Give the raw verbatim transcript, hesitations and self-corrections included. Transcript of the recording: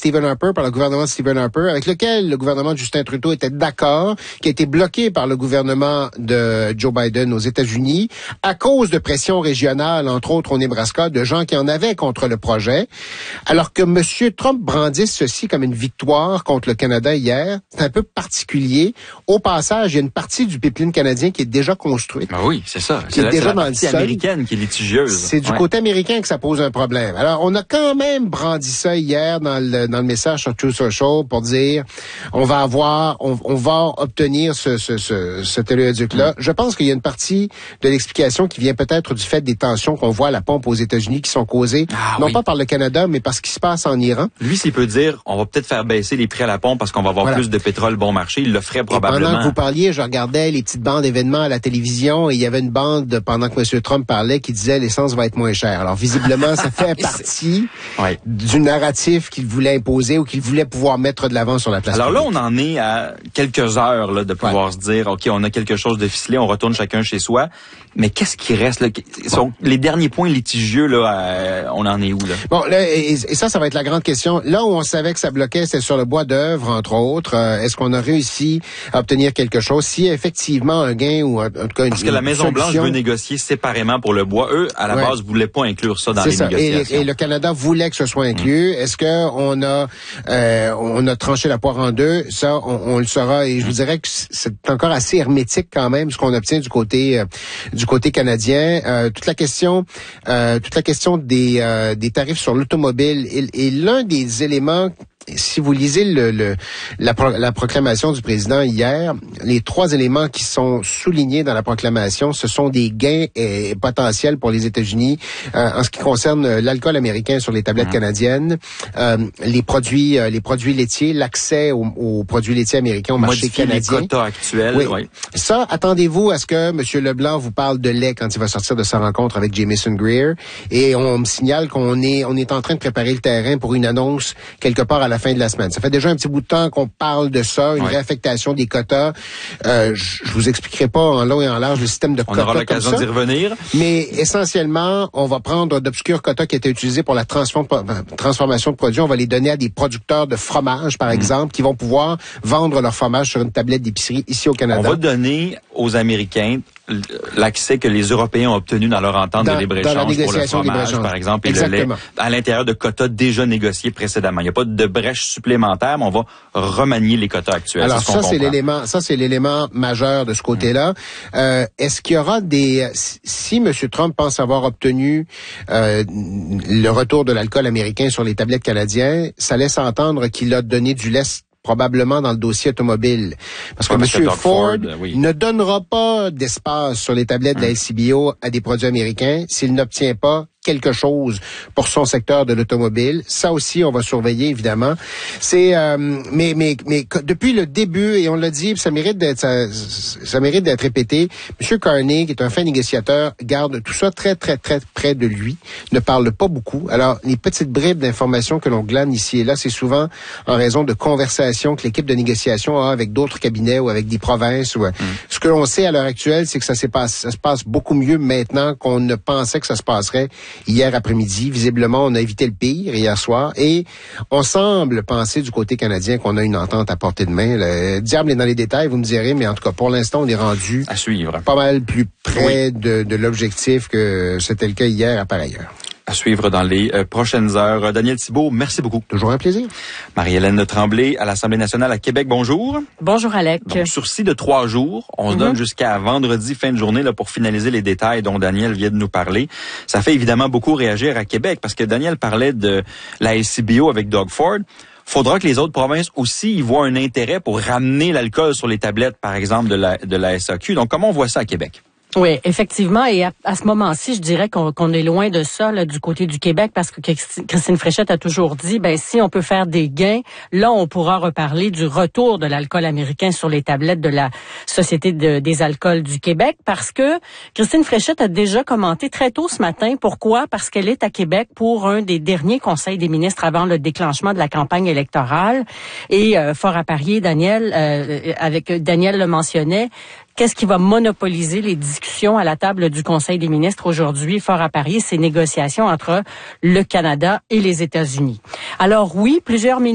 Stephen Harper, par le gouvernement de Stephen Harper, avec lequel le gouvernement de Justin Trudeau était d'accord, qui a été bloqué par le gouvernement de Joe Biden aux États-Unis, à cause de pression régionale, entre autres au Nebraska, de gens qui en avaient contre le projet. Alors que M. Trump brandisse ceci comme une victoire contre le Canada hier, c'est un peu particulier. Au passage, il y a une partie du pipeline canadien qui est déjà construite. Ah oui, c'est ça. Qui est, est déjà dans le sol. C'est la partie américaine qui est litigieuse. C'est du ouais. côté américain que ça pose un problème. Alors, on a quand même brandi ça hier dans le, dans le message sur Truth Social pour dire on va avoir, on, on va obtenir ce, ce, ce, cet oléoduc-là. Mm. Je pense qu'il y a une partie de l'explication qui vient peut-être du fait des tensions qu'on voit à la pompe aux États-Unis qui sont causées, ah, non oui. pas par le Canada, mais par ce qui se passe en Iran. Lui, s'il peut dire, on va peut-être faire baisser les prix à la pompe parce qu'on va avoir voilà. plus de pétrole bon marché, il le ferait probablement. Et pendant que vous parliez, je regardais les petites bandes événements à la télévision et il y avait une bande pendant que M. Trump parlait qui disait l'essence va être moins chère. Alors visiblement, ça fait partie ouais. du narratif qu'il voulait imposer ou qu'il voulait pouvoir mettre de l'avant sur la place Alors publique. là, on en est à quelques heures là, de pouvoir ouais. se dire, OK, on a quelque chose de ficelé, on retourne chacun chez soi. Mais qu'est-ce qui reste là? Sont les derniers points litigieux, là, euh, on en est où, là? Bon, là, et, et ça, ça va être la grande question. Là où on savait que ça bloquait, c'est sur le bois d'œuvre, entre autres. Euh, est-ce qu'on a réussi à obtenir quelque chose? Si effectivement un gain ou en tout cas une Parce que la Maison-Blanche veut négocier séparément pour le bois. Eux, à la ouais. base, voulaient pas inclure ça dans c'est les ça. négociations. Et, et le Canada voulait que ce soit inclus. Mmh. Est-ce que on a euh, on a tranché la poire en deux? Ça, on, on le saura. Et je mmh. vous dirais que c'est encore assez hermétique quand même ce qu'on obtient du côté euh, du côté canadien. Euh, toute la question, euh, toute la question des euh, des tarifs sur l'automobile est, est l'un des éléments. Si vous lisez le, le la, pro, la proclamation du président hier, les trois éléments qui sont soulignés dans la proclamation, ce sont des gains eh, potentiels pour les États-Unis euh, en ce qui concerne l'alcool américain sur les tablettes mmh. canadiennes, euh, les produits euh, les produits laitiers, l'accès aux, aux produits laitiers américains au marché Modifier canadien. Les quotas actuels. Oui. Oui. Ça, attendez-vous à ce que M. Leblanc vous parle de lait quand il va sortir de sa rencontre avec Jamieson Greer. Et on me signale qu'on est on est en train de préparer le terrain pour une annonce quelque part à la fin de la semaine. Ça fait déjà un petit bout de temps qu'on parle de ça, une ouais. réaffectation des quotas. Euh, je, je vous expliquerai pas en long et en large le système de on quotas. On aura l'occasion d'y revenir. Mais essentiellement, on va prendre d'obscurs quotas qui étaient utilisés pour la transform- transformation de produits. On va les donner à des producteurs de fromage, par mmh. exemple, qui vont pouvoir vendre leur fromage sur une tablette d'épicerie ici au Canada. On va donner aux Américains l'accès que les Européens ont obtenu dans leur entente dans, de libre-échange pour le fromage, par exemple, et Exactement. le lait, à l'intérieur de quotas déjà négociés précédemment. Il n'y a pas de brèche supplémentaire, mais on va remanier les quotas actuels. Alors c'est ça, c'est l'élément, ça c'est l'élément majeur de ce côté-là. Mmh. Euh, est-ce qu'il y aura des, si M. Trump pense avoir obtenu euh, le retour de l'alcool américain sur les tablettes canadiennes, ça laisse entendre qu'il a donné du lest probablement dans le dossier automobile. Parce que M. Ford, Ford oui. ne donnera pas d'espace sur les tablettes hum. de la L C B O à des produits américains s'il n'obtient pas quelque chose pour son secteur de l'automobile. Ça aussi, on va surveiller, évidemment. C'est, euh, mais, mais, mais, depuis le début, et on l'a dit, ça mérite d'être, ça, ça mérite d'être répété, M. Carney, qui est un fin négociateur, garde tout ça très, très, très près de lui, ne parle pas beaucoup. Alors, les petites bribes d'informations que l'on glane ici et là, c'est souvent en raison de conversations que l'équipe de négociation a avec d'autres cabinets ou avec des provinces. Ou, mm. Ce que l'on sait à l'heure actuelle, c'est que ça, s'est pas, ça se passe beaucoup mieux maintenant qu'on ne pensait que ça se passerait hier après-midi. Visiblement, on a évité le pire hier soir et on semble penser du côté canadien qu'on a une entente à portée de main. Le diable est dans les détails, vous me direz, mais en tout cas, pour l'instant, on est rendu à suivre. Pas mal plus près oui. de, de l'objectif que c'était le cas hier à par ailleurs. À suivre dans les euh, prochaines heures. Daniel Thibault, merci beaucoup. Toujours un plaisir. Marie-Hélène Tremblay à l'Assemblée nationale à Québec, bonjour. Bonjour Alec. Donc, sursis de trois jours. On mm-hmm. se donne jusqu'à vendredi, fin de journée, là, pour finaliser les détails dont Daniel vient de nous parler. Ça fait évidemment beaucoup réagir à Québec parce que Daniel parlait de la L C B O avec Doug Ford. Faudra que les autres provinces aussi y voient un intérêt pour ramener l'alcool sur les tablettes, par exemple, de la, de la S A Q. Donc, comment on voit ça à Québec? Oui, effectivement. Et à, à ce moment-ci, je dirais qu'on, qu'on est loin de ça là, du côté du Québec parce que Christine Fréchette a toujours dit, ben si on peut faire des gains, là, on pourra reparler du retour de l'alcool américain sur les tablettes de la Société de, des alcools du Québec parce que Christine Fréchette a déjà commenté très tôt ce matin. Pourquoi? Parce qu'elle est à Québec pour un des derniers conseils des ministres avant le déclenchement de la campagne électorale. Et euh, fort à parier, Daniel, euh, avec Daniel le mentionnait, qu'est-ce qui va monopoliser les discussions à la table du Conseil des ministres aujourd'hui, fort à parier, ces négociations entre le Canada et les États-Unis. Alors oui, plusieurs ministres